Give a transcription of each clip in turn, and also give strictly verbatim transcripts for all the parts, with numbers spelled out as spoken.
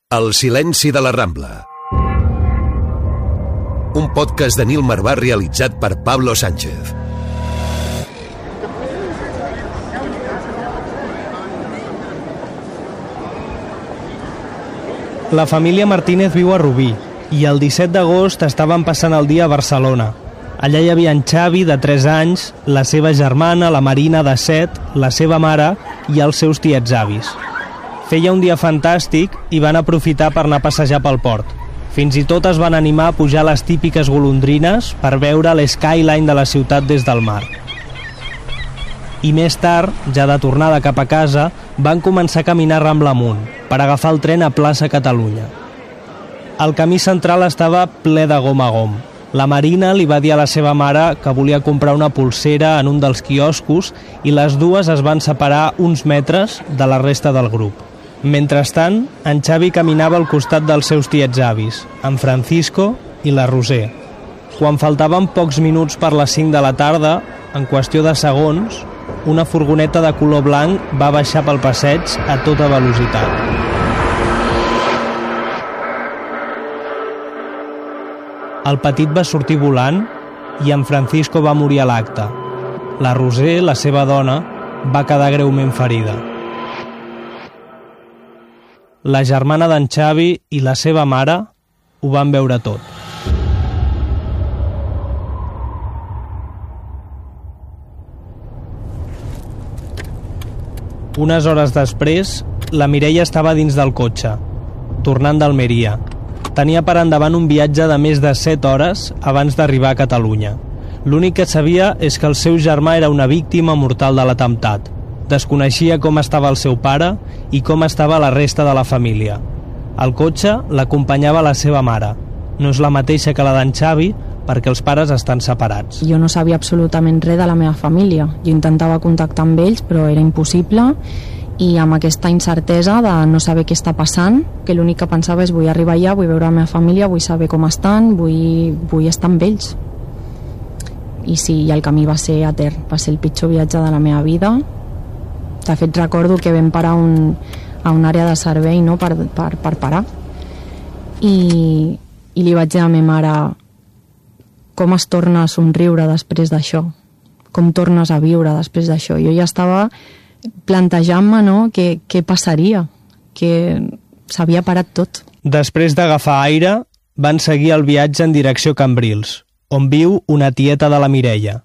El silenci de la Rambla. Un podcast de Nil Marvà realitzat per Pablo Sánchez. La família Martínez viu a Rubí i el disset d'agost estaven passant el dia a Barcelona. Allà hi havia en Xavi, de tres anys, la seva germana, la Marina, de set, la seva mare i els seus tiets avis. Feia un dia fantàstic i van aprofitar per anar a passejar pel port. Fins i tot es van animar a pujar les típiques golondrines per veure l'skyline de la ciutat des del mar. I més tard, ja de tornada cap a casa, van començar a caminar Rambla amunt per agafar el tren a plaça Catalunya. El camí central estava ple de gom a gom. La Marina li va dir a la seva mare que volia comprar una polsera en un dels quioscos i les dues es van separar uns metres de la resta del grup. Mentrestant, en Xavi caminava al costat dels seus tiets avis, en Francisco i la Roser. Quan faltaven pocs minuts per les cinc de la tarda, en qüestió de segons, una furgoneta de color blanc va baixar pel passeig a tota velocitat. El petit va sortir volant i en Francisco va morir a l'acte. La Roser, la seva dona, va quedar greument ferida. La germana d'en Xavi i la seva mare ho van veure tot. Unes hores després, la Mireia estava dins del cotxe, tornant d'Almeria. Tenia per endavant un viatge de més de set hores abans d'arribar a Catalunya. L'únic que sabia és que el seu germà era una víctima mortal de l'atemptat. Desconeixia com estava el seu pare i com estava la resta de la família. Al cotxe l'acompanyava la seva mare. No és la mateixa que la d'en Xavi perquè els pares estan separats. Jo no sabia absolutament res de la meva família. Jo intentava contactar amb ells, però era impossible, i amb aquesta incertesa de no saber què està passant, que l'únic que pensava és vull arribar allà, vull veure la meva família, vull saber com estan, vull, vull estar amb ells. I sí, i el camí va ser etern, va ser el pitjor viatge de la meva vida. De fet, recordo que vam parar un, a una àrea de servei, no?, per, per, per parar. I, I li vaig dir a la meva mare com es torna a somriure després d'això, com tornes a viure després d'això. Jo ja estava plantejant-me, no?, què, què passaria, que s'havia parat tot. Després d'agafar aire, van seguir el viatge en direcció a Cambrils, on viu una tieta de la Mireia.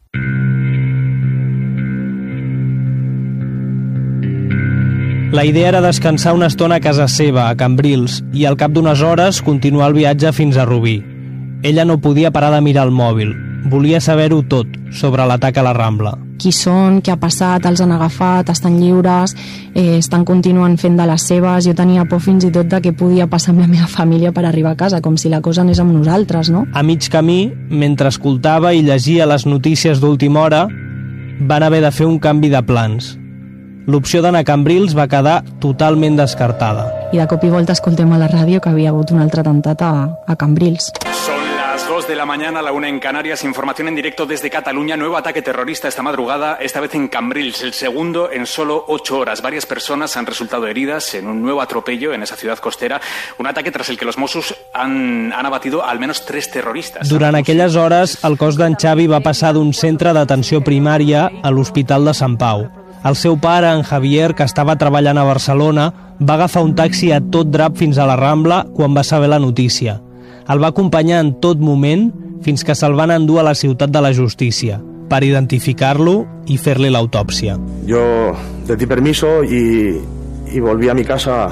La idea era descansar una estona a casa seva, a Cambrils, i al cap d'unes hores continuar el viatge fins a Rubí. Ella no podia parar de mirar el mòbil. Volia saber-ho tot sobre l'atac a la Rambla. Qui són, què ha passat, els han agafat, estan lliures, eh, estan continuant fent de les seves. Jo tenia por fins i tot de què podia passar amb la meva família per arribar a casa, com si la cosa anés amb nosaltres, no? A mig camí, mentre escoltava i llegia les notícies d'última hora, van haver de fer un canvi de plans. L'opció d'anar a Cambrils va quedar totalment descartada. I de cop i volta escoltem a la ràdio que havia hagut un altre atemptat a, a Cambrils. Son las dos de la mañana, la una en Canarias, información en directo desde Cataluña, nuevo ataque terrorista esta madrugada, esta vez en Cambrils, el segundo en solo ocho horas. Varias personas han resultado heridas en un nuevo atropello en esa ciudad costera, un ataque tras el que los Mossos han, han abatido al menos tres terroristas. Durant aquelles hores, el cos d'en Xavi va passar d'un centre d'atenció primària a l'Hospital de Sant Pau. El seu pare, en Javier, que estava treballant a Barcelona, va agafar un taxi a tot drap fins a la Rambla quan va saber la notícia. El va acompanyar en tot moment fins que se'l van endur a la ciutat de la justícia per identificar-lo i fer-li l'autòpsia. Yo le di permiso y, y volví a mi casa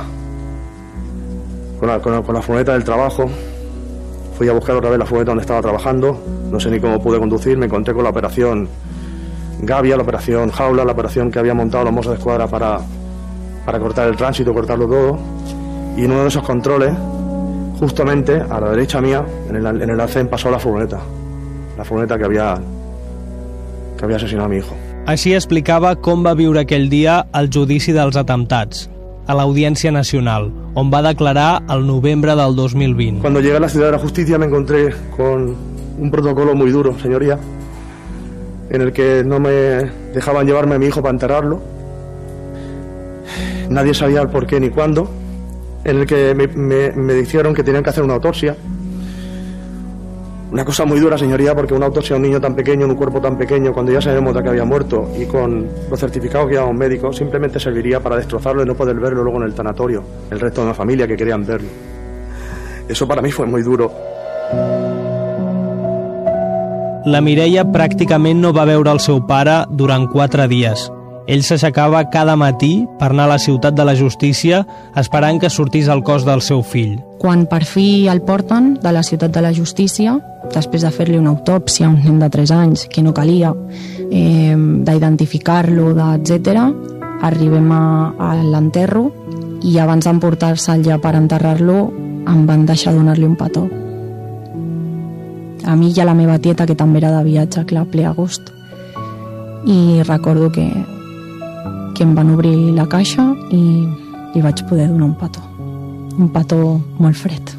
con la, con, la, con la furgoneta del trabajo. Fui a buscar otra vez la furgoneta donde estaba trabajando. No sé ni cómo pude conducir. Me encontré con la operación Gavia, la operación Jaula, la operación que habían montado los Mossos de Escuadra para, para cortar el tránsito, cortarlo todo. Y en uno de esos controles, justamente a la derecha mía, en el, en el arcén, pasó la furgoneta. La furgoneta que había, que havia asesinat a mi hijo. Així explicava com va viure aquell dia el judici dels atemptats, a l'Audiència Nacional, on va declarar el novembre del dos mil vint. Cuando llegué a la Ciudad de la Justicia me encontré con un protocolo muy duro, señoría, en el que no me dejaban llevarme a mi hijo para enterrarlo. Nadie sabía el por qué ni cuándo. en el que me, me, me dijeron que tenían que hacer una autopsia. Una cosa muy dura, señoría, porque una autopsia a un niño tan pequeño, en un cuerpo tan pequeño, cuando ya sabemos de que había muerto y con los certificados que llevamos médicos, simplemente serviría para destrozarlo y no poder verlo luego en el tanatorio, el resto de la familia que querían verlo. Eso para mí fue muy duro. La Mireia pràcticament no va veure el seu pare durant quatre dies. Ell s'aixecava cada matí per anar a la ciutat de la justícia esperant que sortís el cos del seu fill. Quan per fi el porten de la ciutat de la justícia, després de fer-li una autòpsia a un nen de tres anys, que no calia, eh, d'identificar-lo, etcètera, arribem a, a l'enterro i abans d'emportar-se'l ja per enterrar-lo em van deixar donar-li un petó. A mi i a la meva tieta, que també era de viatge, clar, ple agost. I recordo que, que em van obrir la caixa i li vaig poder donar un petó. Un petó molt fred.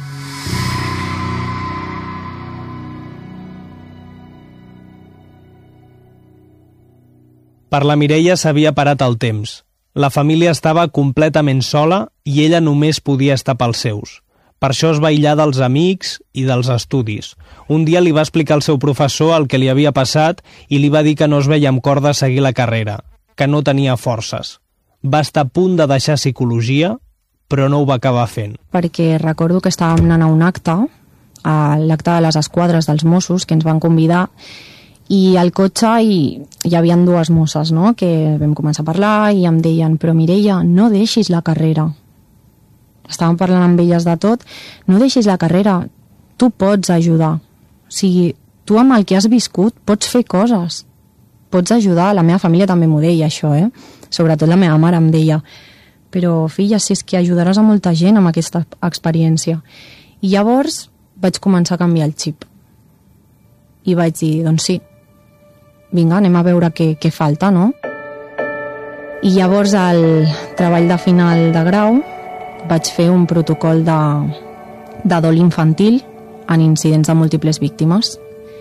Per la Mireia s'havia parat el temps. La família estava completament sola i ella només podia estar pels seus. Per això es va aïllar dels amics i dels estudis. Un dia li va explicar al seu professor el que li havia passat i li va dir que no es veia amb cor de seguir la carrera, que no tenia forces. Va estar a punt de deixar psicologia, però no ho va acabar fent. Perquè recordo que estàvem anant a un acte, a l'acte de les esquadres dels Mossos, que ens van convidar, i al cotxe hi, hi havia dues mosses, no?, que vam començar a parlar i em deien: però Mireia, no deixis la carrera. Estàvem parlant amb elles de tot. No deixis la carrera, tu pots ajudar. O sigui, tu amb el que has viscut pots fer coses, pots ajudar. La meva família també m'ho deia, això, eh? Sobretot la meva mare em deia: però filla, si és que ajudaràs a molta gent amb aquesta experiència. I llavors vaig començar a canviar el xip. I vaig dir, doncs sí, vinga, anem a veure què, què falta, no? I llavors, al treball de final de grau, vaig fer un protocol de, de dol infantil en incidents de múltiples víctimes.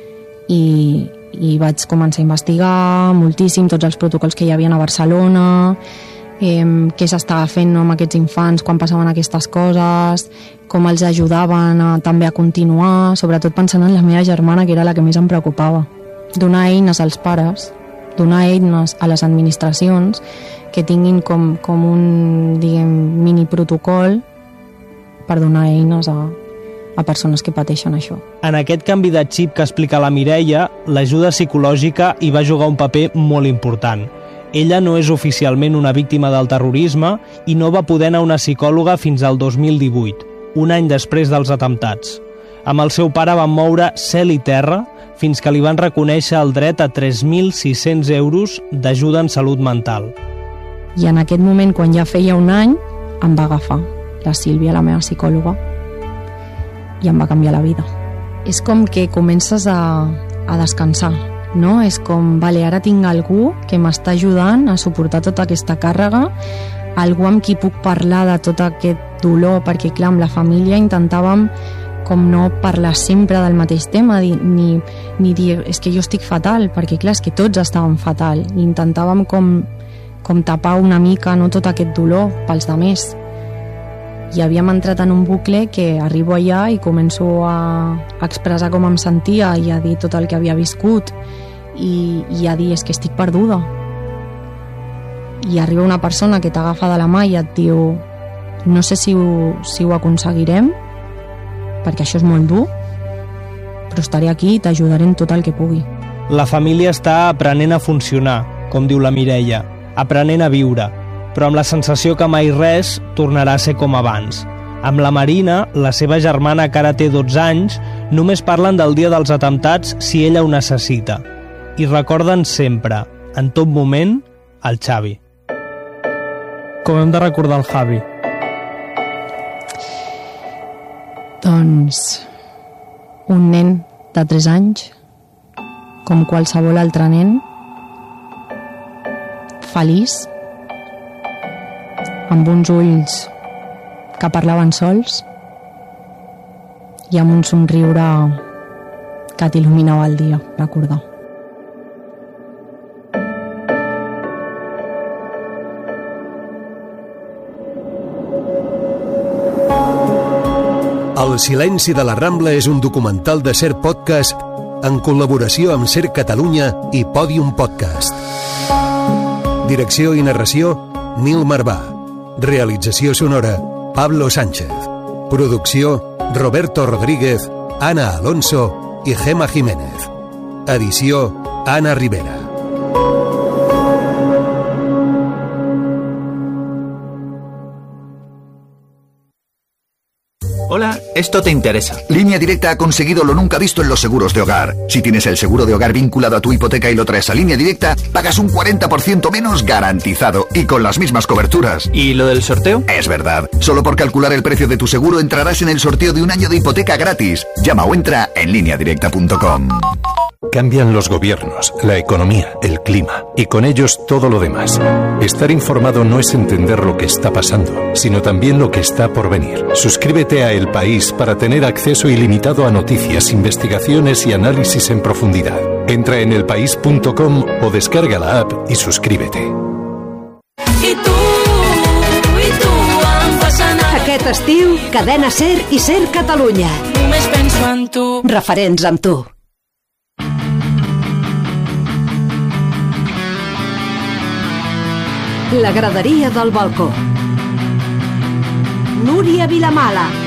I, i vaig començar a investigar moltíssim tots els protocols que hi havia a Barcelona, eh, què s'estava fent, no, amb aquests infants quan passaven aquestes coses, com els ajudaven a, també a continuar, sobretot pensant en la meva germana, que era la que més em preocupava. Donar eines als pares, donar eines a les administracions que tinguin com, com un, diguem, mini protocol per donar eines a, a persones que pateixen això. En aquest canvi de xip que explica la Mireia, l'ajuda psicològica hi va jugar un paper molt important. Ella no és oficialment una víctima del terrorisme i no va poder anar a una psicòloga fins al dos mil divuit, un any després dels atemptats. Amb el seu pare van moure cel i terra fins que li van reconèixer el dret a tres mil sis-cents euros d'ajuda en salut mental. I en aquest moment, quan ja feia un any, em va agafar la Sílvia, la meva psicòloga, i em va canviar la vida. És com que comences a, a descansar, no? És com, vale, ara tinc algú que m'està ajudant a suportar tota aquesta càrrega, algú amb qui puc parlar de tot aquest dolor, perquè clar, amb la família intentàvem com no parlar sempre del mateix tema, ni, ni dir, és que jo estic fatal, perquè clar, és que tots estàvem fatal, i intentàvem com, com tapar una mica, no, tot aquest dolor pels demés. I havíem entrat en un bucle que arribo allà i començo a, a expressar com em sentia i a dir tot el que havia viscut i, i a dir, és que estic perduda. I arriba una persona que t'agafa de la mà i et diu: no sé si ho, si ho aconseguirem, perquè això és molt dur, però estaré aquí i t'ajudaré en tot el que pugui. La família està aprenent a funcionar, com diu la Mireia, aprenent a viure, però amb la sensació que mai res tornarà a ser com abans. Amb la Marina, la seva germana, que ara té dotze anys, només parlen del dia dels atemptats si ella ho necessita. I recorden sempre, en tot moment, el Xavi. Com hem de recordar el Javi? Doncs un nen de tres anys, com qualsevol altre nen, feliç, amb uns ulls que parlaven sols i amb un somriure que t'il·luminava el dia, recordar. El silenci de la Rambla és un documental de Ser Podcast en col·laboració amb Ser Catalunya i Podium Podcast. Direcció i narració, Nil Marvà. Realització sonora, Pablo Sánchez. Producció, Roberto Rodríguez, Ana Alonso i Gema Jiménez. Edició, Ana Rivera. Hola, esto te interesa. Línea Directa ha conseguido lo nunca visto en los seguros de hogar. Si tienes el seguro de hogar vinculado a tu hipoteca y lo traes a Línea Directa, pagas un cuarenta por ciento menos garantizado y con las mismas coberturas. ¿Y lo del sorteo? Es verdad. Solo por calcular el precio de tu seguro entrarás en el sorteo de un año de hipoteca gratis. Llama o entra en línea directa punto com. Cambian los gobiernos, la economía, el clima y con ellos todo lo demás. Estar informado no es entender lo que está pasando, sino también lo que está por venir. Suscríbete a El País para tener acceso ilimitado a noticias, investigaciones y análisis en profundidad. Entra en el país punto com o descarga la app y suscríbete. I tu, i tu em fas anar. Aquest estiu, Cadena Ser i Ser Catalunya. Només penso en tu. Referents amb tu. La graderia del balcó. Núria Vilamala.